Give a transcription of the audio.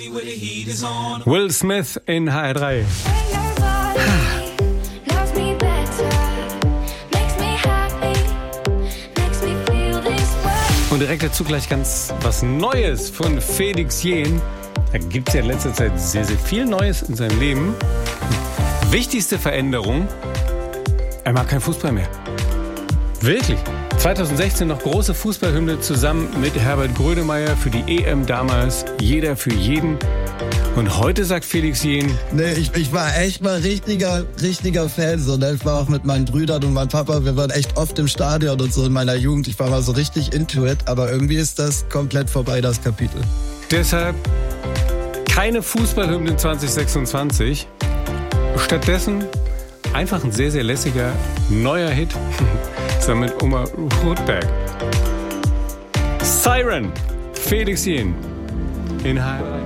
Will Smith in HR3. Und direkt dazu gleich ganz was Neues von Felix Jähn. Da gibt es ja in letzter Zeit sehr, sehr viel Neues in seinem Leben. Wichtigste Veränderung, er mag keinen Fußball mehr. Wirklich. 2016 noch große Fußballhymne zusammen mit Herbert Grönemeyer für die EM damals. Jeder für jeden. Und heute sagt Felix Jähn... Nee, ich war echt mal richtiger Fan. So, ne? Ich war auch mit meinen Brüdern und meinem Papa, wir waren echt oft im Stadion und so in meiner Jugend. Ich war mal so richtig into it, aber irgendwie ist das komplett vorbei, das Kapitel. Deshalb keine Fußballhymne 2026. Stattdessen einfach ein sehr, sehr lässiger neuer Hit. Zusammen mit Oma Rotberg. Siren, Felix Jähn in HR.